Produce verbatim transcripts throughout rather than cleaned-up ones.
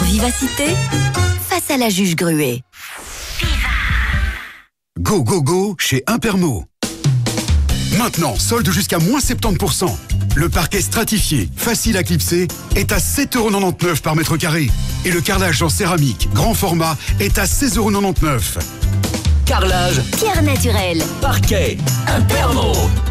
Vivacité, face à la juge Gruet. Go, go, go chez Impermo. Maintenant, solde jusqu'à moins soixante-dix pour cent. Le parquet stratifié, facile à clipser, est à sept euros quatre-vingt-dix-neuf par mètre carré. Et le carrelage en céramique, grand format, est à seize euros quatre-vingt-dix-neuf. Carrelage, Pierre naturelle, parquet, Impermo.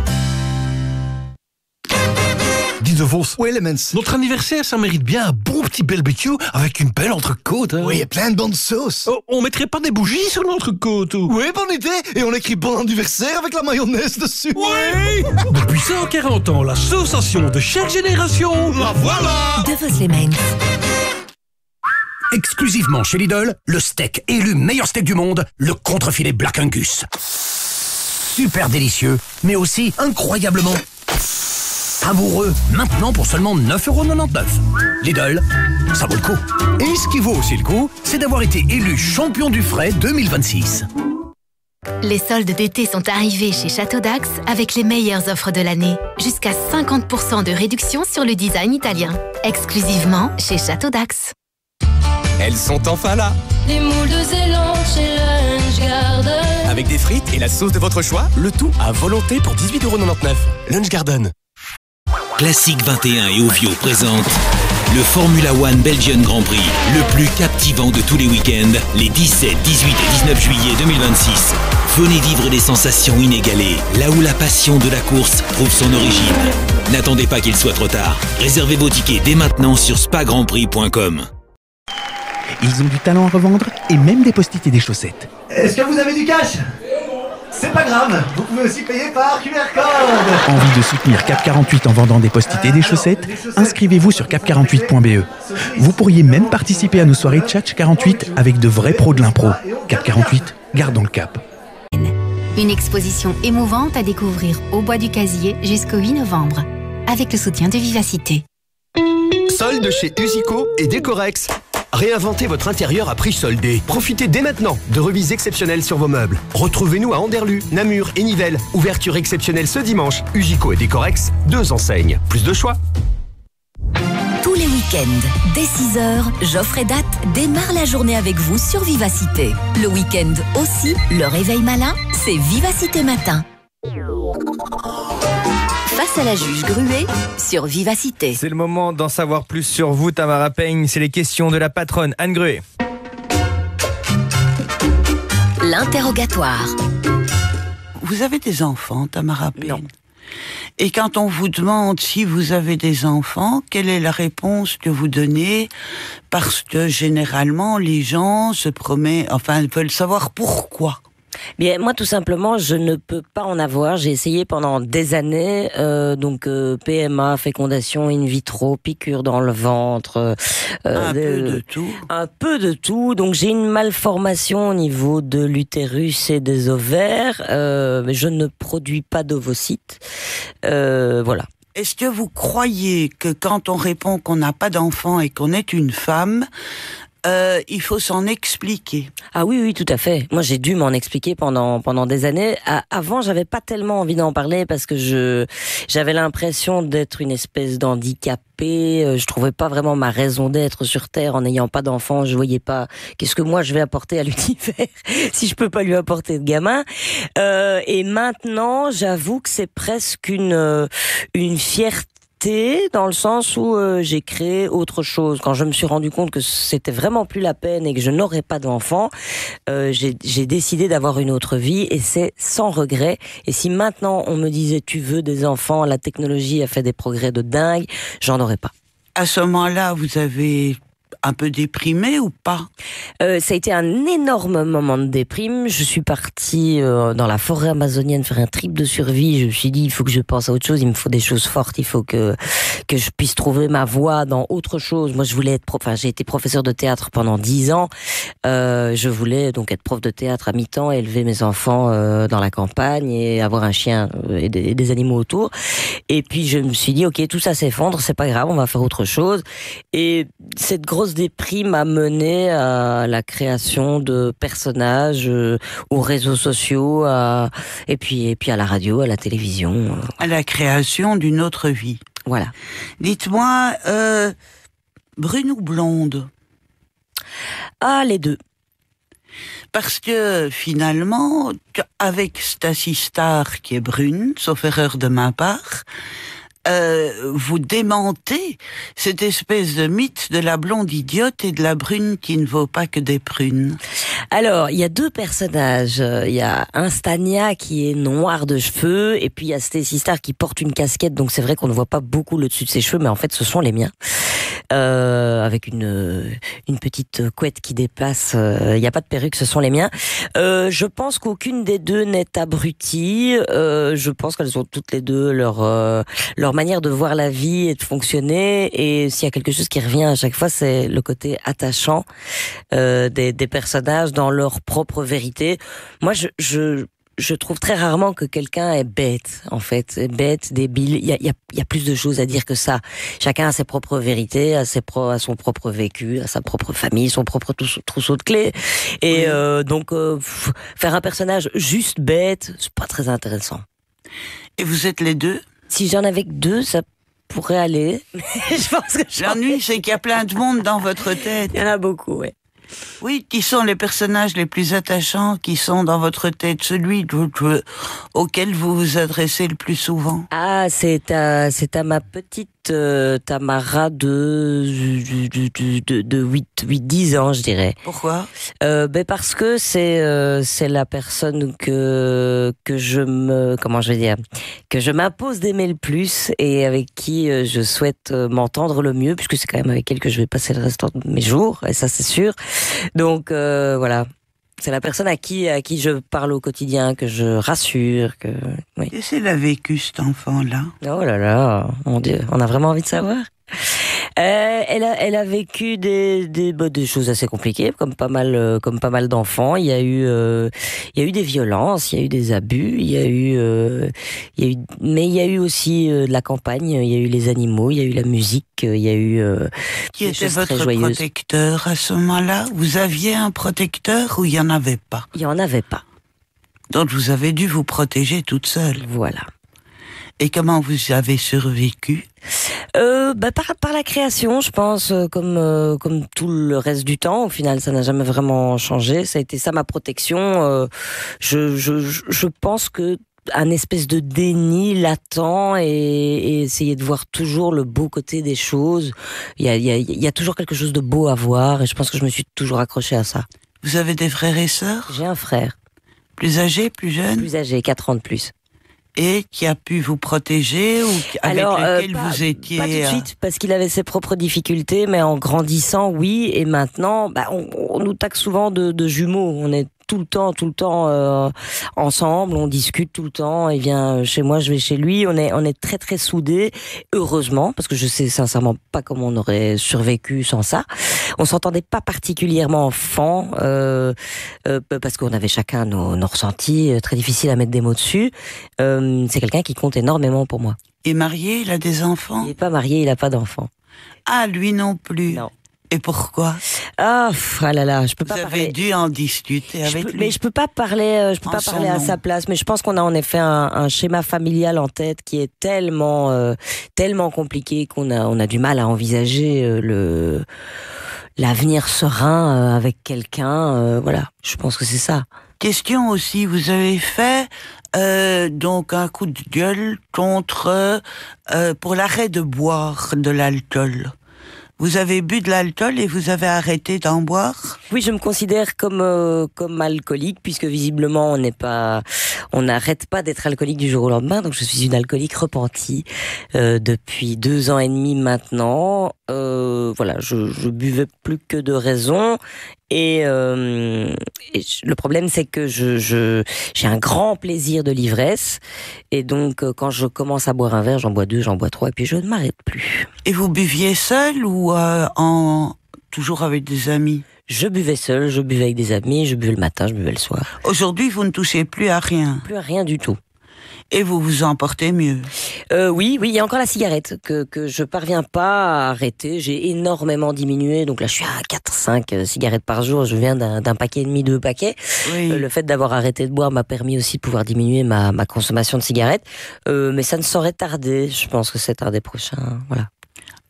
Dis de Vos. Oui, Lemens. Notre anniversaire, ça mérite bien un bon petit barbecue avec une belle entrecôte. Hein. Oui, et plein de bonnes sauces. Oh, on mettrait pas des bougies sur l'entrecôte ou... Oui, bonne idée. Et on écrit bon anniversaire avec la mayonnaise dessus. Oui. Depuis cent quarante ans, la sensation de chaque génération. La voilà. de Vos Lemens. Exclusivement chez Lidl, le steak élu meilleur steak du monde, le contrefilet Black Angus. Super délicieux, mais aussi incroyablement savoureux. Maintenant pour seulement neuf euros quatre-vingt-dix-neuf. Lidl, ça vaut le coup. Et ce qui vaut aussi le coup, c'est d'avoir été élu champion du frais deux mille vingt-six. Les soldes d'été sont arrivés chez Château d'Axe avec les meilleures offres de l'année. Jusqu'à cinquante pour cent de réduction sur le design italien. Exclusivement chez Château d'Axe. Elles sont enfin là. Les moules de Zélande chez Lunch Garden. Avec des frites et la sauce de votre choix, le tout à volonté pour dix-huit euros quatre-vingt-dix-neuf. Lunch Garden. Classique vingt et un et Ovio présente le Formula One Belgian Grand Prix, le plus captivant de tous les week-ends, les dix-sept, dix-huit et dix-neuf juillet deux mille vingt-six. Venez vivre des sensations inégalées, là où la passion de la course trouve son origine. N'attendez pas qu'il soit trop tard. Réservez vos tickets dès maintenant sur spa grand prix point com. Ils ont du talent à revendre et même des post-it et des chaussettes. Est-ce que vous avez du cash? C'est pas grave, vous pouvez aussi payer par Q R code. Envie de soutenir Cap quarante-huit en vendant des post-it et des chaussettes? Inscrivez-vous sur cap quarante-huit point b e. Vous pourriez même participer à nos soirées Tchatch quarante-huit avec de vrais pros de l'impro. Cap quarante-huit, gardons le cap. Une exposition émouvante à découvrir au Bois du Casier jusqu'au huit novembre. Avec le soutien de Vivacité. Solde chez Usico et Décorex. Réinventez votre intérieur à prix soldé. Profitez dès maintenant de remises exceptionnelles sur vos meubles. Retrouvez-nous à Anderlu, Namur et Nivelles. Ouverture exceptionnelle ce dimanche. Usico et Décorex, deux enseignes. Plus de choix. Tous les week-ends, dès six heures, Geoffrey Date démarre la journée avec vous sur Vivacité. Le week-end aussi, le réveil malin, c'est Vivacité Matin. Face à la juge Gruet sur Vivacité. C'est le moment d'en savoir plus sur vous, Tamara Peigne. C'est les questions de la patronne Anne Gruet. L'interrogatoire. Vous avez des enfants, Tamara Peigne? Non. Et quand on vous demande si vous avez des enfants, quelle est la réponse que vous donnez? Parce que généralement, les gens se promettent, enfin, veulent savoir pourquoi. Bien, moi, tout simplement, je ne peux pas en avoir. J'ai essayé pendant des années, euh, donc euh, P M A, fécondation in vitro, piqûre dans le ventre. Euh, un de, peu de tout. Un peu de tout. Donc, j'ai une malformation au niveau de l'utérus et des ovaires. Euh, mais je ne produis pas d'ovocytes. Euh, voilà. Est-ce que vous croyez que quand on répond qu'on n'a pas d'enfant et qu'on est une femme, Euh, il faut s'en expliquer? Ah oui, oui, tout à fait. Moi, j'ai dû m'en expliquer pendant pendant des années. À, avant, j'avais pas tellement envie d'en parler parce que je j'avais l'impression d'être une espèce d'handicapée. Je trouvais pas vraiment ma raison d'être sur Terre en n'ayant pas d'enfant. Je voyais pas qu'est-ce que moi je vais apporter à l'univers si je peux pas lui apporter de gamin. Euh, et maintenant, j'avoue que c'est presque une une fierté, dans le sens où euh, j'ai créé autre chose. Quand je me suis rendu compte que c'était vraiment plus la peine et que je n'aurais pas d'enfant, euh, j'ai, j'ai décidé d'avoir une autre vie et c'est sans regret. Et si maintenant on me disait tu veux des enfants, la technologie a fait des progrès de dingue, j'en aurais pas. À ce moment-là, vous avez un peu déprimé ou pas? euh, Ça a été un énorme moment de déprime. Je suis partie euh, dans la forêt amazonienne faire un trip de survie. Je me suis dit, il faut que je pense à autre chose. Il me faut des choses fortes. Il faut que que je puisse trouver ma voie dans autre chose. Moi, je voulais être prof. Enfin, j'ai été professeur de théâtre pendant dix ans. Euh, je voulais donc être prof de théâtre à mi-temps, élever mes enfants euh, dans la campagne et avoir un chien et des, et des animaux autour. Et puis, je me suis dit, ok, tout ça s'effondre. C'est pas grave, on va faire autre chose. Et cette grosse déprime a mené à la création de personnages euh, aux réseaux sociaux, à, et puis et puis à la radio, à la télévision. À la création d'une autre vie. Voilà. Dites-moi, euh, brune ou blonde? Ah, les deux. Parce que finalement, avec Stacy Star qui est brune, sauf erreur de ma part, euh, vous démentez cette espèce de mythe de la blonde idiote et de la brune qui ne vaut pas que des prunes. Alors, il y a deux personnages. Il y a un Stania qui est noir de cheveux, et puis il y a Stacy Star qui porte une casquette, donc c'est vrai qu'on ne voit pas beaucoup le dessus de ses cheveux, mais en fait, ce sont les miens. Euh, avec une une petite couette qui dépasse. Il euh, n'y a pas de perruque, ce sont les miens. Euh, je pense qu'aucune des deux n'est abrutie. Euh, je pense qu'elles ont toutes les deux leur euh, leur manière de voir la vie et de fonctionner. Et s'il y a quelque chose qui revient à chaque fois, c'est le côté attachant euh, des des personnages dans leur propre vérité. Moi, je je Je trouve très rarement que quelqu'un est bête, en fait, est bête, débile. Il y a, il y a, il y a plus de choses à dire que ça. Chacun a ses propres vérités, a ses pro, a son propre vécu, a sa propre famille, son propre trousseau de clés. Et oui. euh, donc, euh, faire un personnage juste bête, c'est pas très intéressant. Et vous êtes les deux ? Si j'en avais que deux, ça pourrait aller. Je pense que l'ennui, c'est qu'il y a plein de monde dans votre tête. Il y en a beaucoup, oui. Oui, qui sont les personnages les plus attachants qui sont dans votre tête, celui de, de, auquel vous vous adressez le plus souvent? Ah, c'est à, c'est à ma petite euh, Tamara de, de, de, de, de huit, dix ans, je dirais. Pourquoi? euh, ben Parce que c'est, euh, c'est la personne que, que je me, comment je vais dire, que je m'impose d'aimer le plus et avec qui euh, je souhaite euh, m'entendre le mieux, puisque c'est quand même avec elle que je vais passer le restant de mes jours, et ça c'est sûr. Donc euh, voilà, c'est la personne à qui à qui je parle au quotidien, que je rassure, que oui. Qu'est-ce qu'elle a vécu, cet enfant-là? Oh là là, mon Dieu, on a vraiment envie de savoir. Euh, elle a, elle a vécu des, des, bah, des choses assez compliquées, comme pas mal, euh, comme pas mal d'enfants. Il y a eu, euh, il y a eu des violences, il y a eu des abus, il y a eu, euh, il y a eu, mais il y a eu aussi euh, de la campagne, il y a eu les animaux, il y a eu la musique, il y a eu. Euh, Qui était votre protecteur à ce moment-là? Vous aviez un protecteur ou il y en avait pas? Il y en avait pas. Donc vous avez dû vous protéger toute seule. Voilà. Et comment vous avez survécu? Euh, bah par, par la création, je pense, euh, comme euh, comme tout le reste du temps. Au final, ça n'a jamais vraiment changé. Ça a été ça ma protection. Euh, je, je je pense que un espèce de déni latent et, et essayer de voir toujours le beau côté des choses. Il y a il y a il y a toujours quelque chose de beau à voir et je pense que je me suis toujours accrochée à ça. Vous avez des frères et sœurs? J'ai un frère. Plus âgé, plus jeune? Plus âgé, quatre ans de plus. Et qui a pu vous protéger ou avec Alors, lequel euh, pas, vous étiez... Pas tout de suite, parce qu'il avait ses propres difficultés, mais en grandissant, oui. Et maintenant, bah, on, on nous taxe souvent de, de jumeaux. On est tout le temps, tout le temps euh, ensemble, on discute tout le temps. Il vient chez moi, je vais chez lui. On est, on est très très soudés, heureusement, parce que je sais sincèrement pas comment on aurait survécu sans ça. On s'entendait pas particulièrement enfant, euh, euh, parce qu'on avait chacun nos, nos ressentis, euh, très difficiles à mettre des mots dessus. Euh, c'est quelqu'un qui compte énormément pour moi. Et marié, il a des enfants? Il est pas marié, il a pas d'enfants. Ah, lui non plus? Non. Et pourquoi? Ah, pff, ah là là, je peux pas Vous parler. avez dû en discuter avec peux, lui. Mais je peux pas parler, je peux en pas parler à nom. sa place. Mais je pense qu'on a en effet un, un schéma familial en tête qui est tellement, euh, tellement compliqué qu'on a, on a du mal à envisager euh, le l'avenir serein euh, avec quelqu'un. Euh, voilà, je pense que c'est ça. Question aussi, vous avez fait euh, donc un coup de gueule contre euh, pour l'arrêt de boire de l'alcool. Vous avez bu de l'alcool et vous avez arrêté d'en boire? Oui, je me considère comme euh, comme alcoolique puisque visiblement on n'est pas, on n'arrête pas d'être alcoolique du jour au lendemain. Donc je suis une alcoolique repentie euh, depuis deux ans et demi maintenant. Euh, voilà, je, je buvais plus que de raison. Et, euh, et le problème, c'est que je, je, j'ai un grand plaisir de l'ivresse. Et donc, quand je commence à boire un verre, j'en bois deux, j'en bois trois, et puis je ne m'arrête plus. Et vous buviez seul ou euh, en toujours avec des amis? Je buvais seul, je buvais avec des amis, je buvais le matin, je buvais le soir. Aujourd'hui, vous ne touchez plus à rien? Plus à rien du tout. Et vous vous en portez mieux? euh, Oui, oui, il y a encore la cigarette que que je parviens pas à arrêter. J'ai énormément diminué, donc là je suis à quatre cinq cigarettes par jour. Je viens d'un, d'un paquet et demi, deux paquets. Oui. Euh, le fait d'avoir arrêté de boire m'a permis aussi de pouvoir diminuer ma ma consommation de cigarettes. Euh, mais ça ne saurait tarder. Je pense que c'est tardé prochain. Voilà.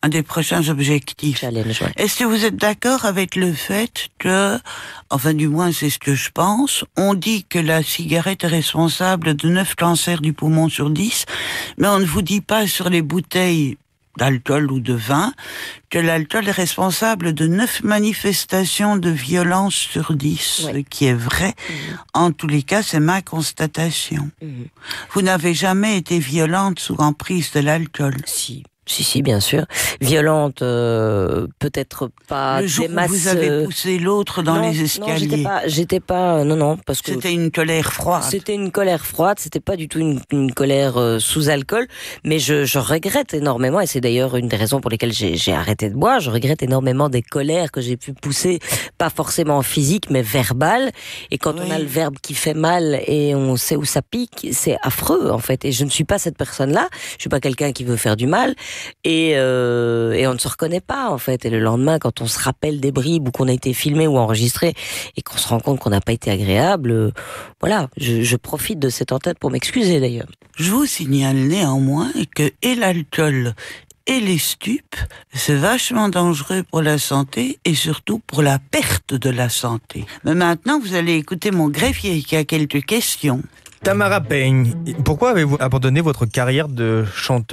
un des prochains objectifs. Challenge, ouais. Est-ce que vous êtes d'accord avec le fait que, enfin du moins c'est ce que je pense, on dit que la cigarette est responsable de neuf cancers du poumon sur dix, mais on ne vous dit pas sur les bouteilles d'alcool ou de vin que l'alcool est responsable de neuf manifestations de violence sur dix, ouais. Ce qui est vrai. Mmh. En tous les cas, c'est ma constatation. Mmh. Vous n'avez jamais été violente sous emprise de l'alcool? Si. Si, si, bien sûr. Violente, euh, peut-être pas. Le jour des masses, où vous avez poussé l'autre dans non, les escaliers. Non, j'étais pas, j'étais pas, non, non, parce que. C'était une colère froide. C'était une colère froide, c'était pas du tout une, une colère euh, sous alcool, mais je, je regrette énormément, et c'est d'ailleurs une des raisons pour lesquelles j'ai, j'ai arrêté de boire, je regrette énormément des colères que j'ai pu pousser, pas forcément physiques, mais verbales, et quand oui. on a le verbe qui fait mal et on sait où ça pique, c'est affreux, en fait, et je ne suis pas cette personne-là, je suis pas quelqu'un qui veut faire du mal, Et, euh, et on ne se reconnaît pas en fait. Et le lendemain, quand on se rappelle des bribes ou qu'on a été filmé ou enregistré et qu'on se rend compte qu'on n'a pas été agréable, euh, voilà, je, je profite de cette entête pour m'excuser d'ailleurs. Je vous signale néanmoins que et l'alcool et les stupes, c'est vachement dangereux pour la santé et surtout pour la perte de la santé. Mais maintenant, vous allez écouter mon greffier qui a quelques questions. Tamara Payne, pourquoi avez-vous abandonné votre carrière de chanteuse ?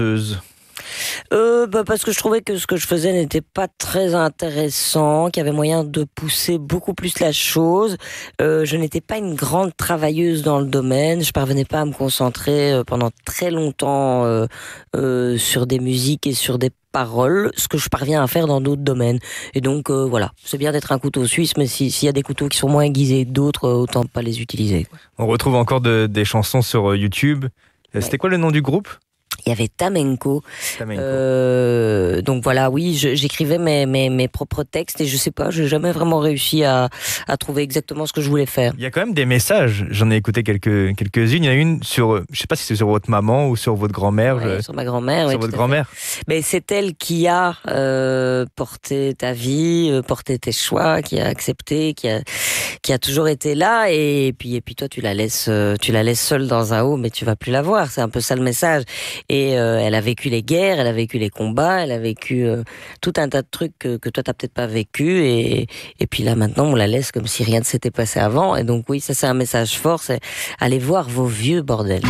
Euh, bah parce que je trouvais que ce que je faisais n'était pas très intéressant, qu'il y avait moyen de pousser beaucoup plus la chose. Euh, je n'étais pas une grande travailleuse dans le domaine, je parvenais pas à me concentrer pendant très longtemps euh, euh, sur des musiques et sur des paroles, ce que je parviens à faire dans d'autres domaines. Et donc euh, voilà, c'est bien d'être un couteau suisse, mais si, s'il y a des couteaux qui sont moins aiguisés que d'autres, autant pas les utiliser. On retrouve encore de, des chansons sur YouTube. C'était ouais. quoi le nom du groupe ? Il y avait Tamenko. Tamenko. Euh, donc voilà, oui, je, j'écrivais mes, mes, mes propres textes et je sais pas, j'ai jamais vraiment réussi à, à trouver exactement ce que je voulais faire. Il y a quand même des messages. J'en ai écouté quelques, quelques-unes. Il y en a une sur, je sais pas si c'est sur votre maman ou sur votre grand-mère. Ouais, je... Sur ma grand-mère, Sur oui, votre grand-mère. Mais c'est elle qui a euh, porté ta vie, euh, porté tes choix, qui a accepté, qui a, qui a toujours été là. Et puis, et puis toi, tu la laisses, tu la laisses seule dans un haut, mais tu vas plus la voir. C'est un peu ça le message. Et euh, elle a vécu les guerres, elle a vécu les combats, elle a vécu euh, tout un tas de trucs que, que toi t'as peut-être pas vécu. Et, et puis là maintenant on la laisse comme si rien ne s'était passé avant. Et donc oui, ça c'est un message fort, c'est allez voir vos vieux bordels.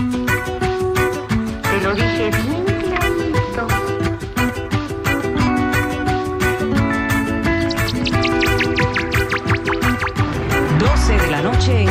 doce de la noche